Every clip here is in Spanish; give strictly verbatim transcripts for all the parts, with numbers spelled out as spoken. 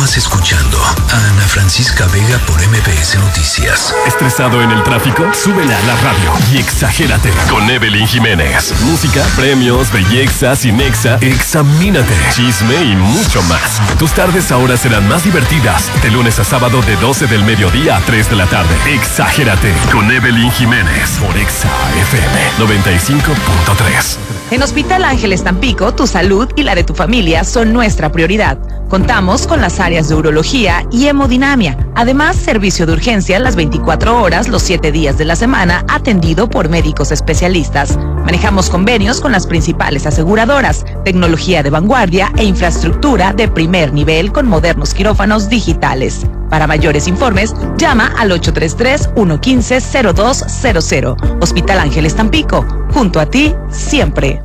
Estás escuchando a Ana Francisca Vega por M B S Noticias. ¿Estresado en el tráfico? Súbele a la radio y exagérate con Evelyn Jiménez. Música, premios, belleza, cinexa, examínate, chisme y mucho más. Tus tardes ahora serán más divertidas. De lunes a sábado de doce del mediodía a tres de la tarde. Exagérate con Evelyn Jiménez por Exa F M noventa y cinco punto tres. En Hospital Ángeles Tampico, tu salud y la de tu familia son nuestra prioridad. Contamos con las áreas de urología y hemodinamia. Además, servicio de urgencia las veinticuatro horas, los siete días de la semana, atendido por médicos especialistas. Manejamos convenios con las principales aseguradoras, tecnología de vanguardia e infraestructura de primer nivel con modernos quirófanos digitales. Para mayores informes, llama al ocho tres tres, uno uno cinco, cero dos cero cero. Hospital Ángeles Tampico, junto a ti, siempre.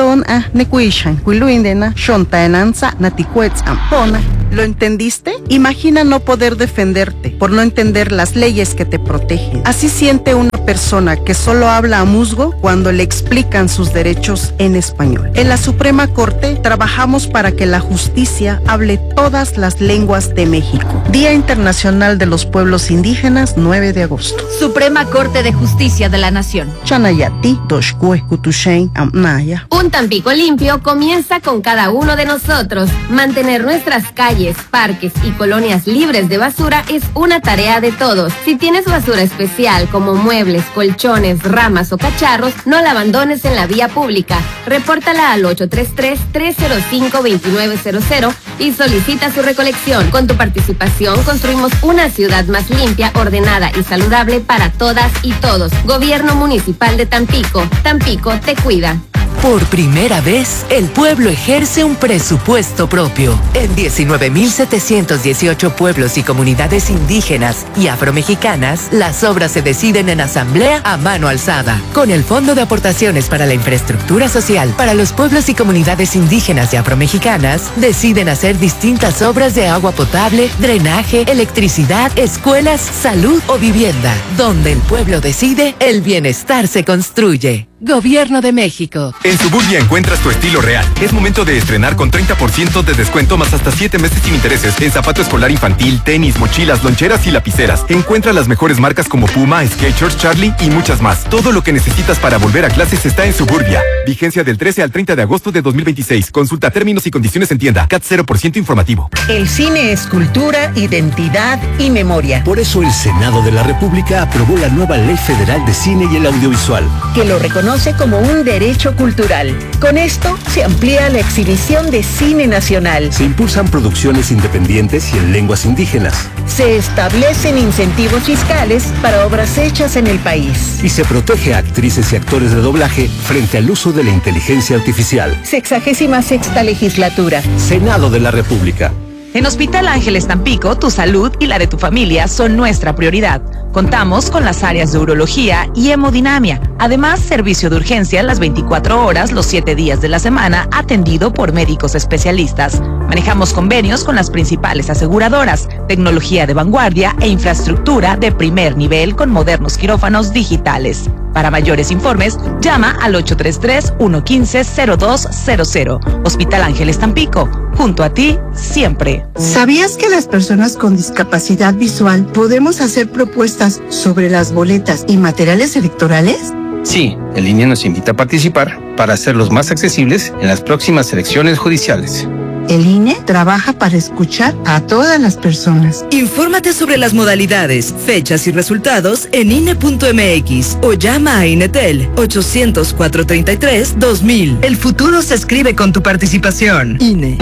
¿Lo entendiste? Imagina no poder defenderte por no entender las leyes que te protegen. Así siente una persona que solo habla a musgo cuando le explican sus derechos en español. En la Suprema Corte trabajamos para que la justicia hable todas las lenguas de México. Día Internacional de los Pueblos Indígenas, nueve de agosto. Suprema Corte de Justicia de la Nación. Chanayati, Doshkue, Kutushen, Amnaya. Un Tampico limpio comienza con cada uno de nosotros. Mantener nuestras calles, parques y colonias libres de basura es una tarea de todos. Si tienes basura especial como muebles, colchones, ramas o cacharros, no la abandones en la vía pública. Repórtala al ocho tres tres, tres cero cinco, dos nueve cero cero y solicita su recolección. Con tu participación construimos una ciudad más limpia, ordenada y saludable para todas y todos. Gobierno Municipal de Tampico. Tampico te cuida. Por primera vez, el pueblo ejerce un presupuesto propio. En diecinueve mil setecientos dieciocho pueblos y comunidades indígenas y afromexicanas, las obras se deciden en asamblea a mano alzada. Con el Fondo de Aportaciones para la Infraestructura Social para los pueblos y comunidades indígenas y afromexicanas, deciden hacer distintas obras de agua potable, drenaje, electricidad, escuelas, salud o vivienda. Donde el pueblo decide, el bienestar se construye. Gobierno de México. En Suburbia encuentras tu estilo real. Es momento de estrenar con treinta por ciento de descuento más hasta siete meses sin intereses en zapato escolar infantil, tenis, mochilas, loncheras y lapiceras. Encuentra las mejores marcas como Puma, Skechers, Charlie y muchas más. Todo lo que necesitas para volver a clases está en Suburbia. Vigencia del trece al treinta de agosto de dos mil veintiséis. Consulta términos y condiciones en tienda. C A T cero por ciento informativo. El cine es cultura, identidad y memoria. Por eso el Senado de la República aprobó la nueva Ley Federal de Cine y el Audiovisual, que lo reconoce como un derecho cultural. Con esto se amplía la exhibición de cine nacional. Se impulsan producciones independientes y en lenguas indígenas. Se establecen incentivos fiscales para obras hechas en el país. Y se protege a actrices y actores de doblaje frente al uso de la inteligencia artificial. Sexagésima sexta legislatura. Senado de la República. En Hospital Ángeles Tampico, tu salud y la de tu familia son nuestra prioridad. Contamos con las áreas de urología y hemodinamia. Además, servicio de urgencia las veinticuatro horas, los siete días de la semana, atendido por médicos especialistas. Manejamos convenios con las principales aseguradoras, tecnología de vanguardia e infraestructura de primer nivel con modernos quirófanos digitales. Para mayores informes, llama al ocho tres tres, uno uno cinco, cero dos cero cero. Hospital Ángeles Tampico, junto a ti, siempre. ¿Sabías que las personas con discapacidad visual podemos hacer propuestas sobre las boletas y materiales electorales? Sí, el I N E nos invita a participar para hacerlos más accesibles en las próximas elecciones judiciales. El I N E trabaja para escuchar a todas las personas. Infórmate sobre las modalidades, fechas y resultados en I N E punto M X o llama a INETEL ochocientos, cuatrocientos treinta y tres, dos mil. El futuro se escribe con tu participación. I N E.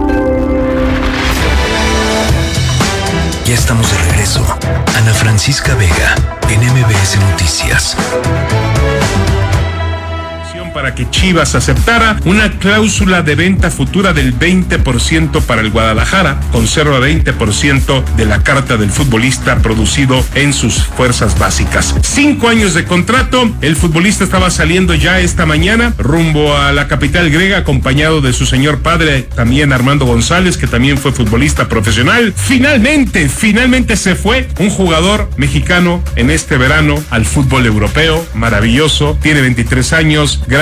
Ya estamos de regreso. Ana Francisca Vega en M B S Noticias. Para que Chivas aceptara una cláusula de venta futura del veinte por ciento para el Guadalajara, conserva veinte por ciento de la carta del futbolista producido en sus fuerzas básicas. Cinco años de contrato, el futbolista estaba saliendo ya esta mañana rumbo a la capital griega acompañado de su señor padre, también Armando González, que también fue futbolista profesional. Finalmente, finalmente se fue un jugador mexicano en este verano al fútbol europeo, maravilloso, tiene veintitrés años, gran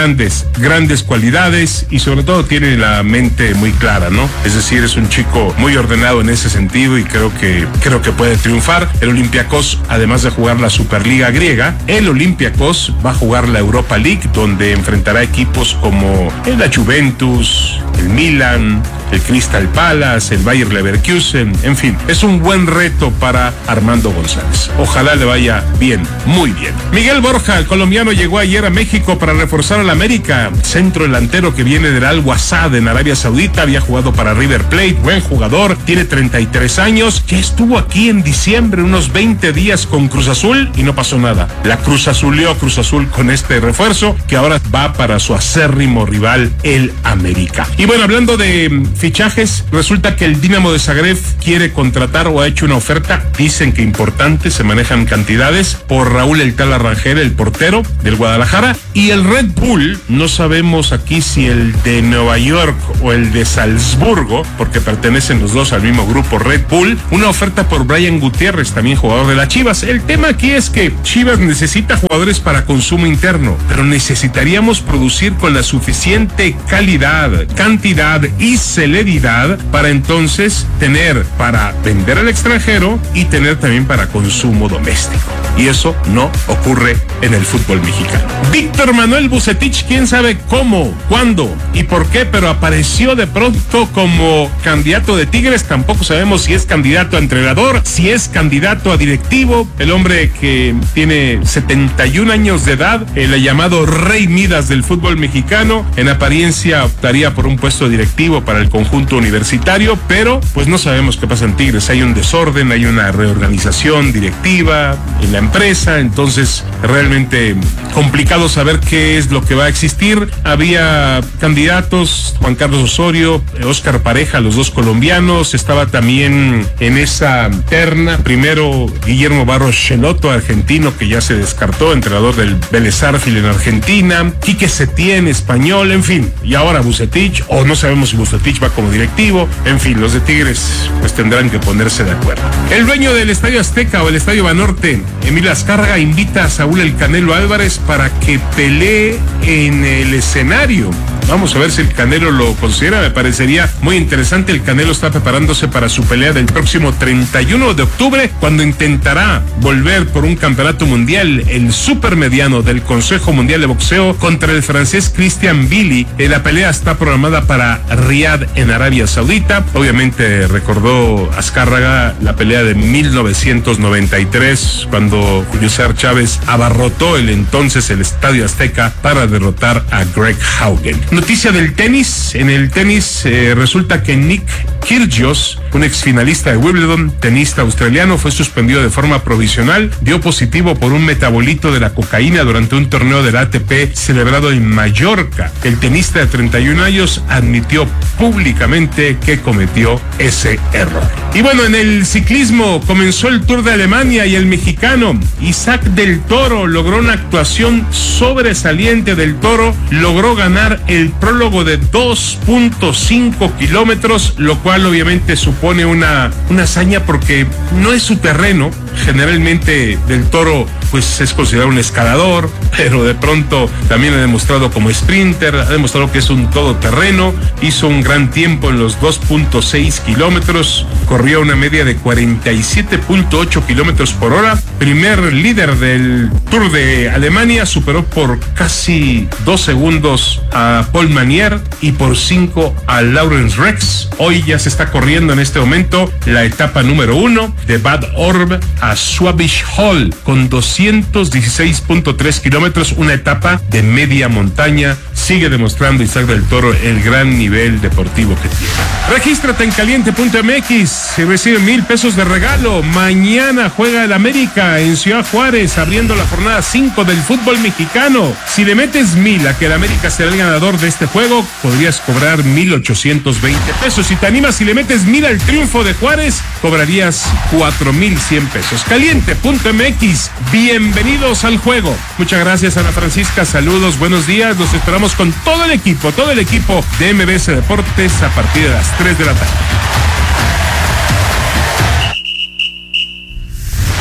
grandes, grandes cualidades y sobre todo tiene la mente muy clara, ¿no? Es decir, es un chico muy ordenado en ese sentido y creo que, creo que puede triunfar. El Olympiacos, además de jugar la Superliga griega, el Olympiacos va a jugar la Europa League, donde enfrentará equipos como la Juventus, el Milan, el Crystal Palace, el Bayer Leverkusen, en fin, es un buen reto para Armando González. Ojalá le vaya bien, muy bien. Miguel Borja, el colombiano, llegó ayer a México para reforzar al América. Centro delantero que viene del Al Wassad en Arabia Saudita, había jugado para River Plate, buen jugador, tiene treinta y tres años, ya estuvo aquí en diciembre unos veinte días con Cruz Azul y no pasó nada. La Cruz Azuleó Cruz Azul con este refuerzo que ahora va para su acérrimo rival, el América. Y bueno, hablando de fichajes, resulta que el Dinamo de Zagreb quiere contratar o ha hecho una oferta, dicen que importante, se manejan cantidades, por Raúl El Tala Rangel, el portero del Guadalajara, y el Red Bull, no sabemos aquí si el de Nueva York o el de Salzburgo, porque pertenecen los dos al mismo grupo Red Bull, una oferta por Brian Gutiérrez, también jugador de las Chivas. El tema aquí es que Chivas necesita jugadores para consumo interno, pero necesitaríamos producir con la suficiente calidad, cantidad y celeridad para entonces tener para vender al extranjero y tener también para consumo doméstico. Y eso no ocurre en el fútbol mexicano. Víctor Manuel Vucetich, quién sabe cómo, cuándo y por qué, pero apareció de pronto como candidato de Tigres. Tampoco sabemos si es candidato a entrenador, si es candidato a directivo. El hombre que tiene setenta y un años de edad, el llamado Rey Midas del fútbol mexicano, en apariencia optaría por un puesto directivo para el conjunto universitario, pero pues no sabemos qué pasa en Tigres. Hay un desorden, hay una reorganización directiva en la empresa, entonces realmente complicado saber qué es lo que va a existir. Había candidatos, Juan Carlos Osorio, Óscar Pareja, los dos colombianos, estaba también en esa terna, primero Guillermo Barros Schelotto, argentino, que ya se descartó, entrenador del Vélez Sarsfield en Argentina, Quique Setién, español, en fin, y ahora Vucetich, o no sabemos si Vucetich va como directivo, en fin, los de Tigres pues tendrán que ponerse de acuerdo. El dueño del Estadio Azteca o el Estadio Banorte, Emilio Azcárraga, invita a Saúl El Canelo Álvarez para que pelee en el escenario. Vamos a ver si el Canelo lo considera, me parecería muy interesante. El Canelo está preparándose para su pelea del próximo treinta y uno de octubre, cuando intentará volver por un campeonato mundial, el supermediano del Consejo Mundial de Boxeo, contra el francés Christian Billy. La pelea está programada para Riad en Arabia Saudita. Obviamente recordó Azcárraga la pelea de mil novecientos noventa y tres, cuando Julio César Chávez abarrotó el entonces el Estadio Azteca para derrotar a Greg Haugen. Noticia del tenis. En el tenis eh, resulta que Nick Kyrgios, un exfinalista de Wimbledon, tenista australiano, fue suspendido de forma provisional. Dio positivo por un metabolito de la cocaína durante un torneo del A T P celebrado en Mallorca. El tenista de treinta y un años admitió públicamente que cometió ese error. Y bueno, en el ciclismo comenzó el Tour de Alemania y el mexicano Isaac del Toro logró una actuación sobresaliente. Del Toro logró ganar el prólogo de dos punto cinco kilómetros, lo cual obviamente supone una, una hazaña porque no es su terreno. Generalmente Del Toro pues es considerado un escalador, pero de pronto también ha demostrado como sprinter, ha demostrado que es un todoterreno. Hizo un gran tiempo en los dos punto seis kilómetros, corrió una media de cuarenta y siete punto ocho kilómetros por hora. Primer líder del Tour de Alemania, superó por casi dos segundos a Paul Manier y por cinco a Lawrence Rex. Hoy ya se está corriendo en este momento la etapa número uno de Bad Orb a Schwäbisch Hall con doscientos dieciséis punto tres kilómetros, una etapa de media montaña. Sigue demostrando Isaac del Toro el gran nivel deportivo que tiene. Regístrate en caliente punto m x y recibe mil pesos de regalo. Mañana juega el América en Ciudad Juárez, abriendo la jornada cinco del fútbol mexicano. Si le metes mil a que el América será el ganador de este juego, podrías cobrar mil ochocientos veinte pesos. Si te animas y le metes mil al triunfo de Juárez, cobrarías cuatro mil cien pesos. caliente punto m x, bienvenidos al juego. Muchas gracias, Ana Francisca, saludos, buenos días. Los esperamos con todo el equipo, todo el equipo de M B S Deportes a partir de las tres de la tarde. Bienvenido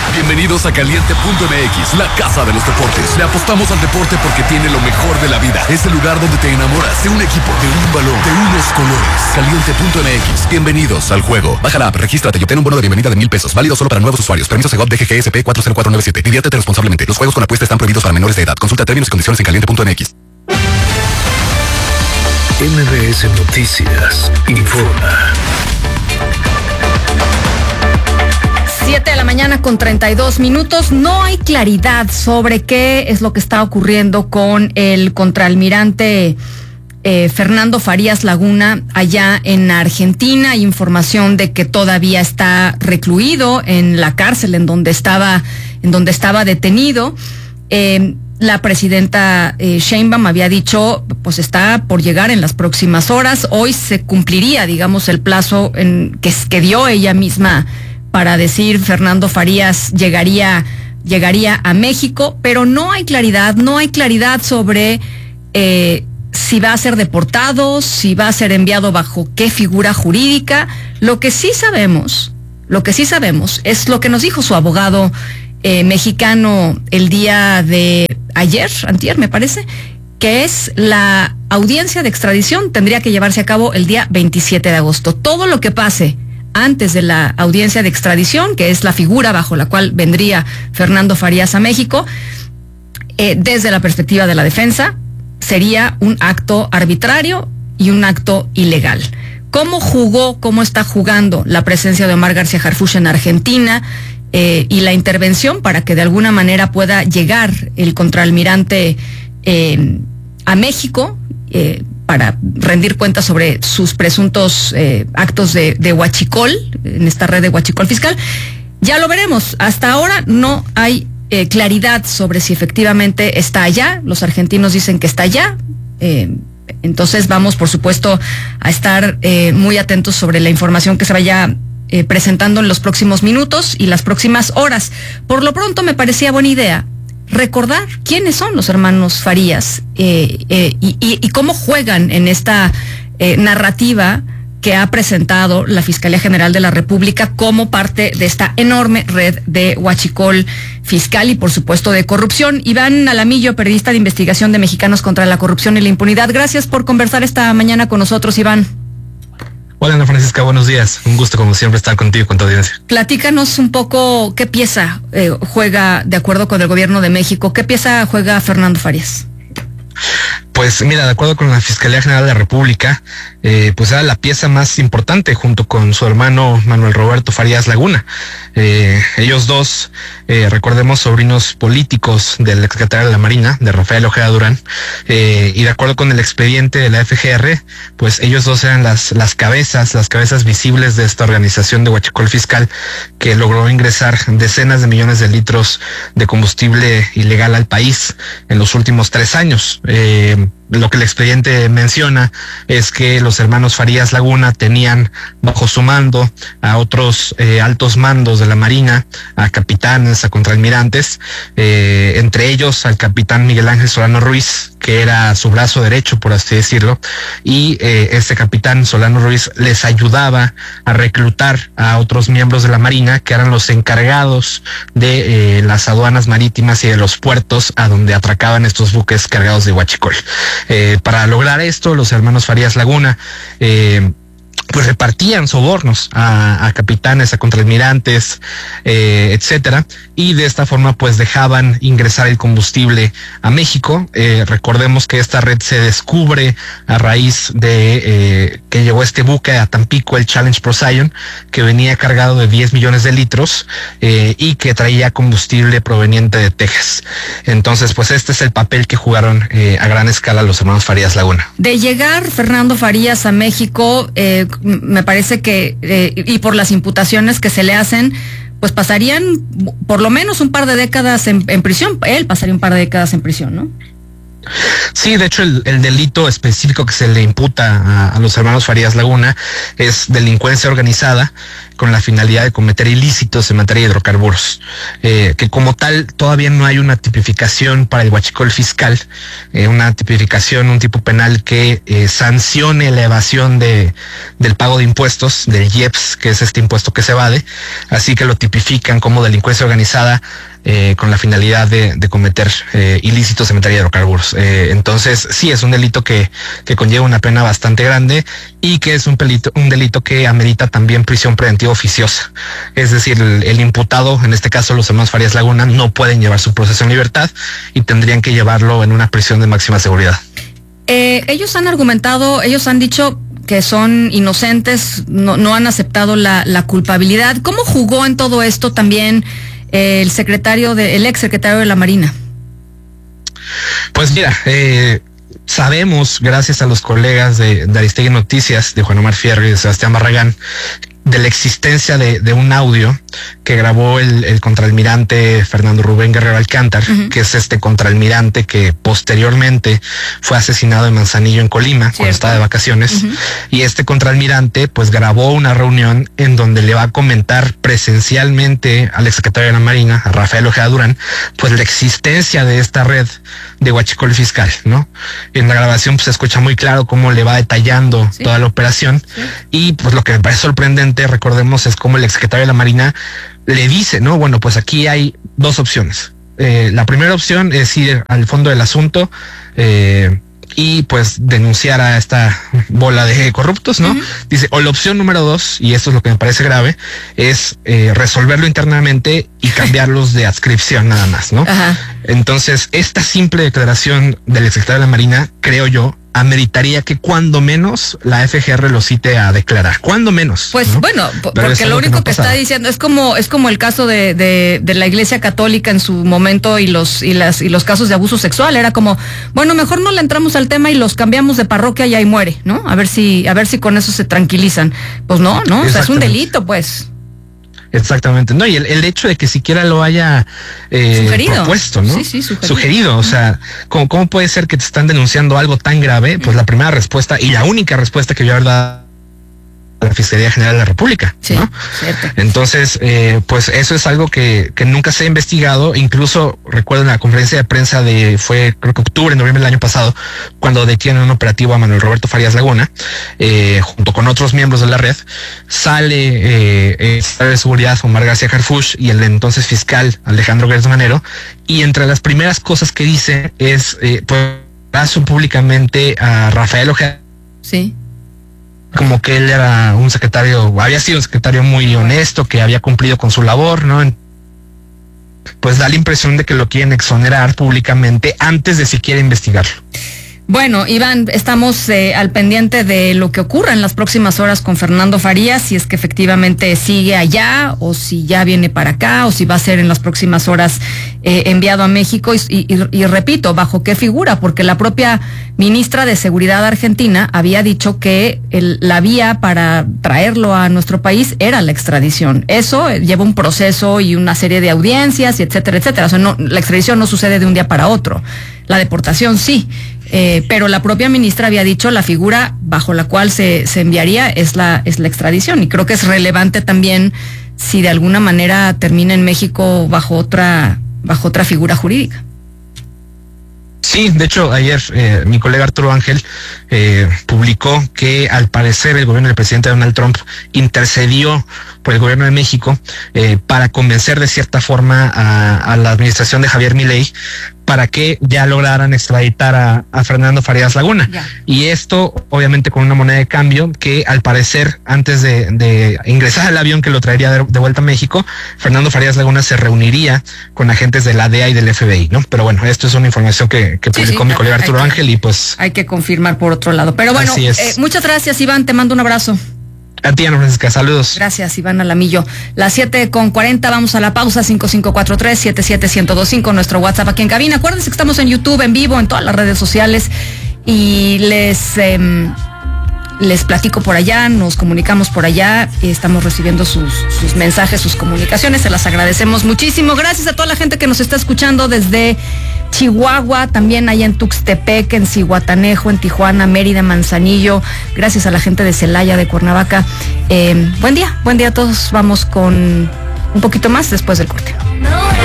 Bienvenidos a Caliente punto M X, la casa de los deportes. Le apostamos al deporte porque tiene lo mejor de la vida. Es el lugar donde te enamoras de un equipo, de un balón, de unos colores. Caliente punto M X. Bienvenidos al juego. Baja la app, regístrate y obtén un bono de bienvenida de mil pesos. Válido solo para nuevos usuarios. Permiso Segov D G G S P cuatro cero cuatro nueve siete. Diviértete responsablemente. Los juegos con apuesta están prohibidos para menores de edad. Consulta términos y condiciones en caliente punto M X. M B S Noticias informa. siete de la mañana con treinta y dos minutos. No hay claridad sobre qué es lo que está ocurriendo con el contraalmirante eh, Fernando Farías Laguna allá en Argentina. Hay información de que todavía está recluido en la cárcel en donde estaba, en donde estaba detenido. Eh, la presidenta eh, Sheinbaum había dicho, pues está por llegar en las próximas horas. Hoy se cumpliría, digamos, el plazo en que, que dio ella misma para decir Fernando Farías llegaría, llegaría a México, pero no hay claridad, no hay claridad sobre eh, si va a ser deportado, si va a ser enviado bajo qué figura jurídica. Lo que sí sabemos, lo que sí sabemos es lo que nos dijo su abogado eh, mexicano el día de ayer, antier me parece, que es la audiencia de extradición tendría que llevarse a cabo el día veintisiete de agosto. Todo lo que pase antes de la audiencia de extradición, que es la figura bajo la cual vendría Fernando Farías a México, eh, desde la perspectiva de la defensa, sería un acto arbitrario y un acto ilegal. ¿Cómo jugó, cómo está jugando la presencia de Omar García Harfuch en Argentina eh, y la intervención para que de alguna manera pueda llegar el contraalmirante eh, a México? Eh, para rendir cuentas sobre sus presuntos eh, actos de, de huachicol, en esta red de huachicol fiscal. Ya lo veremos. Hasta ahora no hay eh, claridad sobre si efectivamente está allá. Los argentinos dicen que está allá. Eh, entonces vamos, por supuesto, a estar eh, muy atentos sobre la información que se vaya eh, presentando en los próximos minutos y las próximas horas. Por lo pronto me parecía buena idea recordar quiénes son los hermanos Farías eh, eh, y, y, y cómo juegan en esta eh, narrativa que ha presentado la Fiscalía General de la República como parte de esta enorme red de huachicol fiscal y, por supuesto, de corrupción. Iván Alamillo, periodista de investigación de Mexicanos contra la Corrupción y la Impunidad. Gracias por conversar esta mañana con nosotros, Iván. Hola, Ana Francisca, buenos días. Un gusto, como siempre, estar contigo y con tu audiencia. Platícanos un poco qué pieza eh, juega, de acuerdo con el gobierno de México, qué pieza juega Fernando Farías. Pues mira, de acuerdo con la Fiscalía General de la República, eh, pues era la pieza más importante junto con su hermano Manuel Roberto Farías Laguna. Eh, ellos dos, eh, recordemos, sobrinos políticos del exsecretario de la Marina, de Rafael Ojeda Durán, eh, y de acuerdo con el expediente de la F G R, pues ellos dos eran las, las cabezas, las cabezas visibles de esta organización de huachicol fiscal que logró ingresar decenas de millones de litros de combustible ilegal al país en los últimos tres años. Eh, Lo que el expediente menciona es que los hermanos Farías Laguna tenían bajo su mando a otros eh, altos mandos de la Marina, a capitanes, a contraalmirantes, eh, entre ellos al capitán Miguel Ángel Solano Ruiz, que era su brazo derecho, por así decirlo, y eh, este capitán Solano Ruiz les ayudaba a reclutar a otros miembros de la Marina que eran los encargados de eh, las aduanas marítimas y de los puertos a donde atracaban estos buques cargados de huachicol. Eh, para lograr esto, los hermanos Farías Laguna eh, pues repartían sobornos a, a capitanes, a contraalmirantes, eh, etcétera, y de esta forma pues dejaban ingresar el combustible a México. Eh, recordemos que esta red se descubre a raíz de eh, que llegó este buque a Tampico, el Challenge Poseidon, que venía cargado de diez millones de litros eh, y que traía combustible proveniente de Texas. Entonces, pues este es el papel que jugaron eh, a gran escala los hermanos Farías Laguna. De llegar Fernando Farías a México, eh, me parece que, eh, y por las imputaciones que se le hacen, pues pasarían por lo menos un par de décadas en, en prisión. Él pasaría un par de décadas en prisión, ¿no? Sí, de hecho el, el delito específico que se le imputa a, a los hermanos Farías Laguna es delincuencia organizada con la finalidad de cometer ilícitos en materia de hidrocarburos, eh, que como tal todavía no hay una tipificación para el huachicol fiscal, eh, una tipificación, un tipo penal que eh, sancione la evasión de del pago de impuestos, del I E P S, que es este impuesto que se evade, así que lo tipifican como delincuencia organizada Eh, con la finalidad de, de cometer eh, ilícitos en materia de hidrocarburos. Eh, entonces, sí, es un delito que, que conlleva una pena bastante grande y que es un, pelito, un delito que amerita también prisión preventiva oficiosa. Es decir, el, el imputado, en este caso los hermanos Farías Laguna, no pueden llevar su proceso en libertad y tendrían que llevarlo en una prisión de máxima seguridad. Eh, ellos han argumentado, ellos han dicho que son inocentes, no, no han aceptado la, la culpabilidad. ¿Cómo jugó en todo esto también el secretario de, el ex secretario de la Marina? Pues mira, eh, sabemos, gracias a los colegas de, de Aristegui Noticias, de Juan Omar Fierro y de Sebastián Barragán, de la existencia de, de un audio que grabó el, el contraalmirante Fernando Rubén Guerrero Alcántar, uh-huh. que es este contraalmirante que posteriormente fue asesinado en Manzanillo, en Colima, ¿cierto?, cuando estaba de vacaciones. Uh-huh. Y este contraalmirante pues grabó una reunión en donde le va a comentar presencialmente al exsecretario de la Marina, a Rafael Ojeda Durán, pues la existencia de esta red de huachicol fiscal, ¿no? En la grabación pues se escucha muy claro cómo le va detallando sí. toda la operación. Sí. Y pues lo que me parece sorprendente, recordemos, es cómo el exsecretario de la Marina le dice, ¿no? Bueno, pues aquí hay dos opciones. Eh, la primera opción es ir al fondo del asunto eh, y pues denunciar a esta bola de corruptos, ¿no? Uh-huh. Dice, o la opción número dos, y esto es lo que me parece grave, es eh, resolverlo internamente y cambiarlos de adscripción nada más, ¿no? Uh-huh. Entonces, esta simple declaración del exsecretario de la Marina, creo yo, ameritaría que cuando menos la F G R lo cite a declarar, cuando menos. Pues ¿no? bueno, p- porque lo único que, no que está diciendo es como es como el caso de, de, de la Iglesia Católica en su momento y los y las y los casos de abuso sexual, era como, bueno, mejor no le entramos al tema y los cambiamos de parroquia y ahí muere, ¿no? A ver si a ver si con eso se tranquilizan. Pues no, no, o sea, es un delito, pues. Exactamente, no, y el, el hecho de que siquiera lo haya eh, sugerido. propuesto, ¿no? Sí, sí, sugerido. Sugerido, o sea, ¿cómo, ¿cómo puede ser que te están denunciando algo tan grave? Pues la primera respuesta y la única respuesta que yo haber dado a la Fiscalía General de la República, sí, ¿no? Cierto. Entonces, eh, pues eso es algo que, que nunca se ha investigado. Incluso recuerdo en la conferencia de prensa de, fue creo que octubre, noviembre del año pasado, cuando detienen un operativo a Manuel Roberto Farías Laguna, eh, junto con otros miembros de la red, sale eh, el secretario de Seguridad Omar García Harfuch y el entonces fiscal Alejandro Gertz Manero, y entre las primeras cosas que dice es, eh, pues, abrazo públicamente a Rafael Ojeda. Sí. Como que él era un secretario, había sido un secretario muy honesto, que había cumplido con su labor, ¿no? Pues da la impresión de que lo quieren exonerar públicamente antes de siquiera investigarlo. Bueno, Iván, estamos eh, al pendiente de lo que ocurra en las próximas horas con Fernando Farías, si es que efectivamente sigue allá o si ya viene para acá o si va a ser en las próximas horas eh, enviado a México y, y, y repito, ¿bajo qué figura? Porque la propia ministra de Seguridad argentina había dicho que el, la vía para traerlo a nuestro país era la extradición. Eso lleva un proceso y una serie de audiencias y etcétera, etcétera. O sea, no, la extradición no sucede de un día para otro. La deportación sí. Eh, pero la propia ministra había dicho la figura bajo la cual se, se enviaría es la, es la extradición, y creo que es relevante también si de alguna manera termina en México bajo otra, bajo otra figura jurídica. Sí, de hecho ayer eh, mi colega Arturo Ángel eh, publicó que al parecer el gobierno del presidente Donald Trump intercedió por el gobierno de México eh, para convencer de cierta forma a, a la administración de Javier Milei para que ya lograran extraditar a, a Fernando Farías Laguna. Ya. Y esto obviamente con una moneda de cambio que al parecer antes de, de ingresar al avión que lo traería de, de vuelta a México, Fernando Farías Laguna se reuniría con agentes de la D E A y del F B I, ¿no? Pero bueno, esto es una información que, que publicó sí, sí, mi colega Arturo que, Ángel y pues... Hay que confirmar por otro lado. Pero bueno, eh, muchas gracias, Iván, te mando un abrazo. A ti, Ana Francisca, saludos. Gracias, Iván Alamillo. Las siete con cuarenta, vamos a la pausa. Cinco cinco cuatro tres, siete siete uno cero dos cinco, nuestro WhatsApp aquí en cabina. Acuérdense que estamos en YouTube, en vivo, en todas las redes sociales. Y les... Eh, les platico por allá, nos comunicamos por allá, estamos recibiendo sus, sus mensajes, sus comunicaciones, se las agradecemos muchísimo. Gracias a toda la gente que nos está escuchando desde Chihuahua, también allá en Tuxtepec, en Zihuatanejo, en Tijuana, Mérida, Manzanillo. Gracias a la gente de Celaya, de Cuernavaca. Eh, buen día, buen día a todos. Vamos con un poquito más después del corte.